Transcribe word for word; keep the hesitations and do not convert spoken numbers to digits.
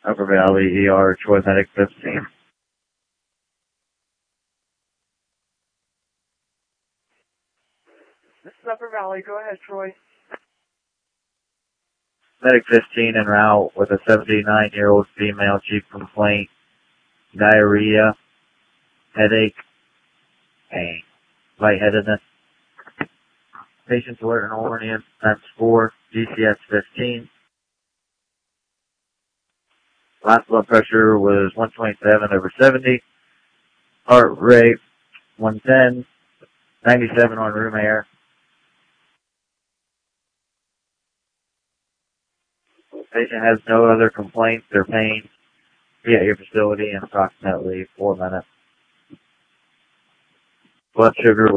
Upper Valley E R, Troy Medic fifteen. This is Upper Valley. Go ahead, Troy. Medic fifteen en route with a seventy-nine-year-old female, chief complaint, diarrhea, headache, pain, lightheadedness. Patient's alert and oriented, times four, G C S fifteen. Last blood pressure was one twenty-seven over seventy. Heart rate one ten, ninety-seven on room air. Patient has no other complaints or pain. Be at your facility in approximately four minutes. Blood sugar was